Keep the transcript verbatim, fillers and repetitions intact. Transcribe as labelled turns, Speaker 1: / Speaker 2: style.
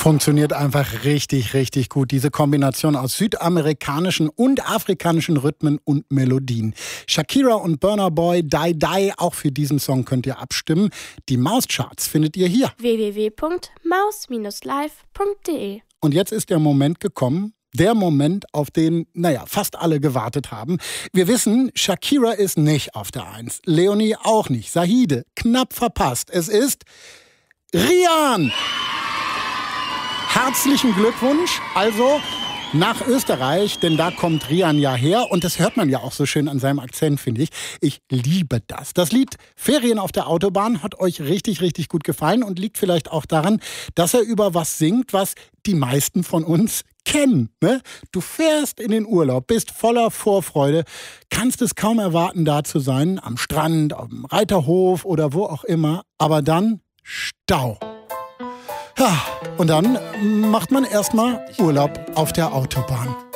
Speaker 1: Funktioniert einfach richtig, richtig gut. Diese Kombination aus südamerikanischen und afrikanischen Rhythmen und Melodien. Shakira und Burna Boy, Die Die, auch für diesen Song könnt ihr abstimmen. Die Mauscharts findet ihr hier.
Speaker 2: w w w punkt maus Bindestrich live punkt de.
Speaker 1: Und jetzt ist der Moment gekommen, der Moment, auf den, naja, fast alle gewartet haben. Wir wissen, Shakira ist nicht auf der Eins. Leonie auch nicht. Zahide, knapp verpasst. Es ist Rian. Herzlichen Glückwunsch, also nach Österreich, denn da kommt Rian ja her und das hört man ja auch so schön an seinem Akzent, finde ich. Ich liebe das. Das Lied Ferien auf der Autobahn hat euch richtig, richtig gut gefallen und liegt vielleicht auch daran, dass er über was singt, was die meisten von uns kennen. Ne? Du fährst in den Urlaub, bist voller Vorfreude, kannst es kaum erwarten, da zu sein, am Strand, auf dem Reiterhof oder wo auch immer, aber dann Stau. Ja, und dann macht man erstmal Urlaub auf der Autobahn.